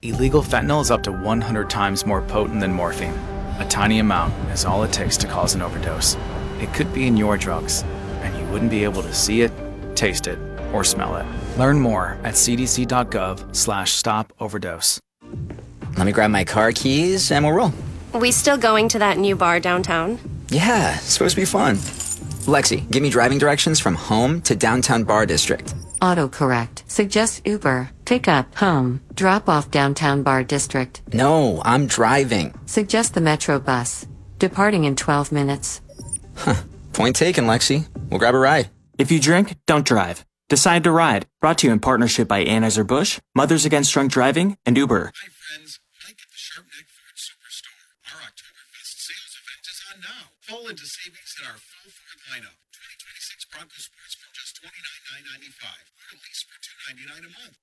Illegal fentanyl is up to 100 times more potent than morphine. A tiny amount is all it takes to cause an overdose. It could be in your drugs, and you wouldn't be able to see it, taste it, or smell it. Learn more at cdc.gov/stop-overdose. Let me grab my car keys and we'll roll. We still going to that new bar downtown? Yeah, it's supposed to be fun. Lexi, give me driving directions from home to downtown bar district. Autocorrect. Suggest Uber. Pick up, home. Drop off downtown bar district. No, I'm driving. Suggest the Metro bus. Departing in 12 minutes. Point taken, Lexi. We'll grab a ride. If you drink, don't drive. Decide to ride. Brought to you in partnership by Anheuser-Busch, Mothers Against Drunk Driving, and Uber. Hi friends, Mike at the Sharp Neck Ford Superstore. Our Oktoberfest sales event is on now. Fall into savings in our full Ford lineup. 2026 Bronco Sports from just $29,995. Or lease for $299 a month.